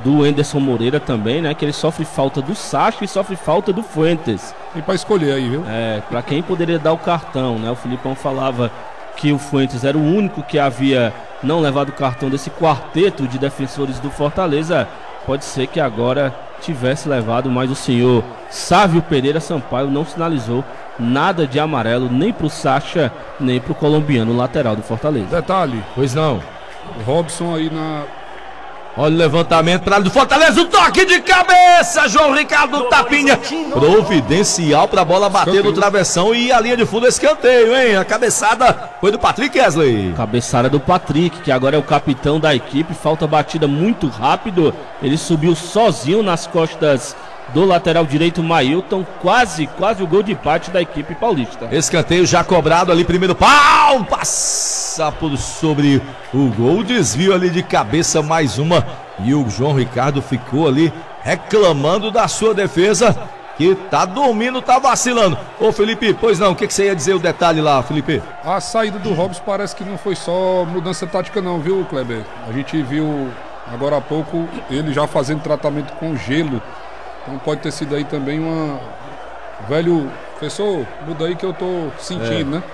do Anderson Moreira também, né? Que ele sofre falta do Sacha e sofre falta do Fuentes. Tem pra escolher aí, viu? Pra quem poderia dar o cartão, né? O Filipão falava que o Fuentes era o único que havia não levado o cartão desse quarteto de defensores do Fortaleza. Pode ser que agora tivesse levado, mas o senhor Sávio Pereira Sampaio não sinalizou nada de amarelo nem pro Sacha, nem pro colombiano lateral do Fortaleza. Detalhe, Pois não. o Robson aí na... Olha o levantamento para do Fortaleza, o toque de cabeça, João Ricardo Tapinha, providencial para a bola bater no travessão e a linha de fundo escanteio, hein? A cabeçada foi do Patrick Wesley. Cabeçada do Patrick, que agora é o capitão da equipe, falta batida muito rápido, ele subiu sozinho nas costas do lateral direito Mailton, quase o gol de empate da equipe paulista. Escanteio já cobrado ali, primeiro pau, passa por sobre o gol, desvio ali de cabeça, mais uma, e o João Ricardo ficou ali reclamando da sua defesa, que tá dormindo, tá vacilando. Ô Felipe, pois não, o que você ia dizer o detalhe lá, Felipe? A saída do Robson parece que não foi só mudança tática não, viu, Kleber? A gente viu agora há pouco ele já fazendo tratamento com gelo. Então pode ter sido aí também uma... Velho, professor, muda aí que eu tô sentindo, né?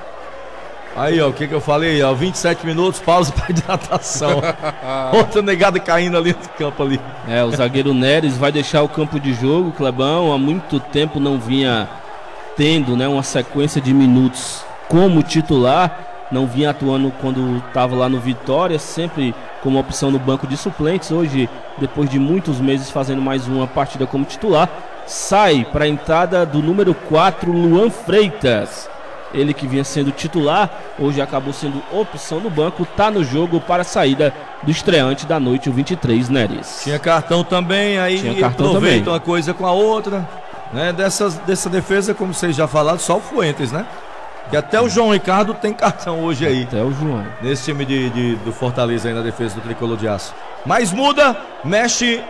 Aí, ó, o que eu falei, ó, 27 minutos, pausa para hidratação. Outra negada caindo ali no campo ali. O zagueiro Neres vai deixar o campo de jogo, Clebão, há muito tempo não vinha tendo, né, uma sequência de minutos como titular, não vinha atuando quando estava lá no Vitória, sempre como opção no banco de suplentes. Hoje, depois de muitos meses fazendo mais uma partida como titular, sai para a entrada do número 4, Luan Freitas. Ele que vinha sendo titular, hoje acabou sendo opção no banco, tá no jogo para a saída do estreante da noite, o 23, Neres. Tinha cartão também, aí aproveita uma coisa com a outra, né? Dessa defesa, como vocês já falaram, só o Fuentes, né? Que até o João Ricardo tem cartão hoje aí. Até o João. Nesse time do Fortaleza aí na defesa do Tricolor de Aço. Mas muda, mexe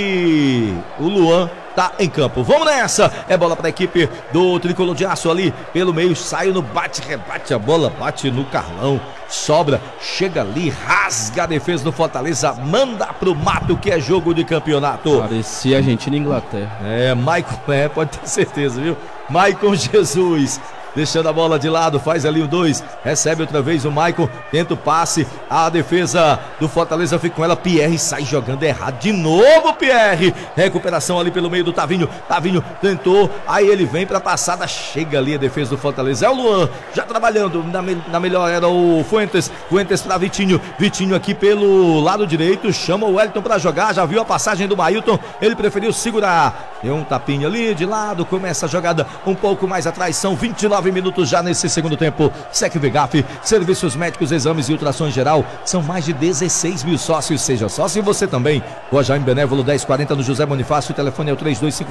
e o Luan tá em campo. Vamos nessa! É bola para a equipe do Tricolor de Aço ali pelo meio, sai no bate-rebate, a bola bate no Carlão, sobra, chega ali, rasga a defesa do Fortaleza, manda pro mato que é jogo de campeonato. Parecia Argentina e Inglaterra. Maicon, pode ter certeza, viu? Maicon Jesus. Deixando a bola de lado, faz ali o 2, recebe outra vez o Maicon, tenta o passe, a defesa do Fortaleza fica com ela, Pierre sai jogando errado, de novo Pierre, recuperação ali pelo meio do Tavinho tentou, aí ele vem pra passada, chega ali a defesa do Fortaleza, é o Luan, já trabalhando, na melhor era o Fuentes pra Vitinho aqui pelo lado direito, chama o Wellington pra jogar, já viu a passagem do Mailton, ele preferiu segurar, deu um tapinha ali de lado, começa a jogada um pouco mais atrás, são 29 minutos já nesse segundo tempo. SecVegaf, serviços médicos, exames e ultrassom geral, são mais de 16 mil sócios, seja sócio e você também. Rua Jaime Benévolo 1040 no José Bonifácio, o telefone é o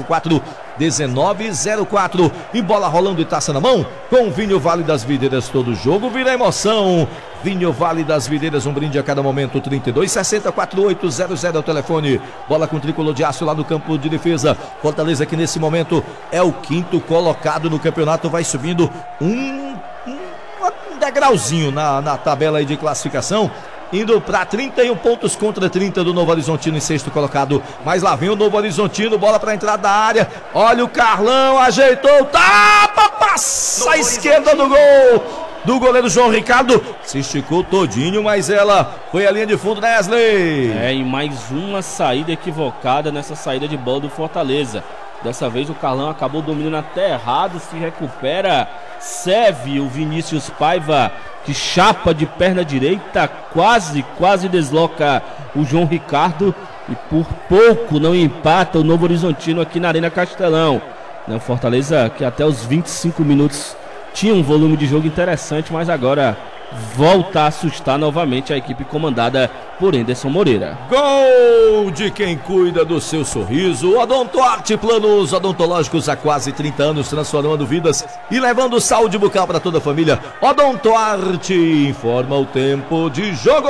3254-1904 e bola rolando e taça na mão, com Vinho Vale das Videiras, todo jogo vira emoção. Vinho Vale das Videiras, um brinde a cada momento, 3260-4800 é o telefone. Bola com Tricolor de Aço lá no campo de defesa. Fortaleza que nesse momento é o 5º colocado no campeonato, vai subindo um degrauzinho na tabela aí de classificação, indo para 31 pontos contra 30 do Novo Horizontino em 6º colocado. Mas lá vem o Novo Horizontino, bola para entrada da área, olha o Carlão, ajeitou, tapa, passa a esquerda do gol do goleiro João Ricardo, se esticou todinho, mas ela foi a linha de fundo, né, Wesley? E mais uma saída equivocada nessa saída de bola do Fortaleza. Dessa vez o Carlão acabou dominando até errado, se recupera, serve o Vinícius Paiva, que chapa de perna direita, quase desloca o João Ricardo e por pouco não empata o Novo Horizontino aqui na Arena Castelão. O Fortaleza que até os 25 minutos tinha um volume de jogo interessante, mas agora volta a assustar novamente a equipe comandada por Anderson Moreira. Gol de quem cuida do seu sorriso. Odontoarte, planos odontológicos há quase 30 anos, transformando vidas e levando saúde bucal para toda a família. Odontoarte informa o tempo de jogo.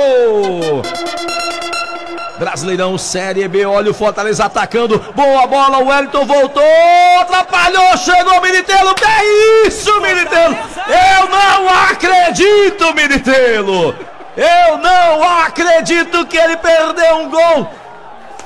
Brasileirão Série B, olha o Fortaleza atacando, boa bola, o Wellington voltou, atrapalhou, chegou o Militelo, que é isso, Militelo? Eu não acredito, Militelo! Eu não acredito que ele perdeu um gol